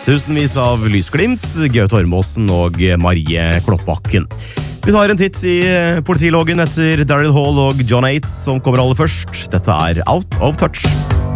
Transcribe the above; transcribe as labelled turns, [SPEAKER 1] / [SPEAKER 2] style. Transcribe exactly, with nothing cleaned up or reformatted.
[SPEAKER 1] Tusenvis av lysglimt, Gaute Ormåsen og Marie Kloppbakken. Vi tar en titt i politiloggen etter Daryl Hall og John Yates, som kommer aller først. Dette er Out of Touch.